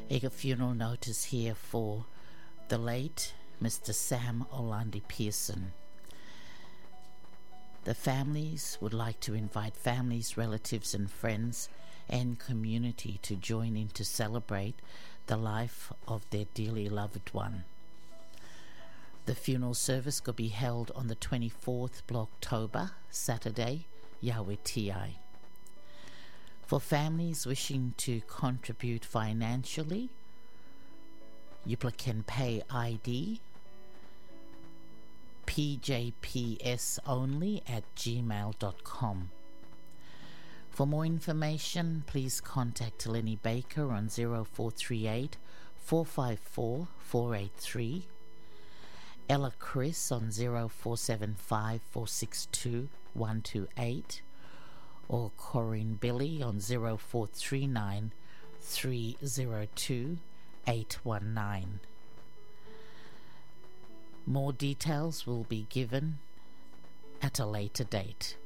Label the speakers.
Speaker 1: A funeral notice here for the late Mr. Sam Orlandi Pearson. The families would like to invite families, relatives and friends and community to join in to celebrate the life of their dearly loved one. The funeral service could be held on the 24th of October, Saturday, Yawetiai. For families wishing to contribute financially, you can pay ID pjpsonly@gmail.com. For more information, please contact Lenny Baker on 0438 454 483, Ella Chris on 0475 462 128, or Corinne Billy on 0439 302 819. More details will be given at a later date.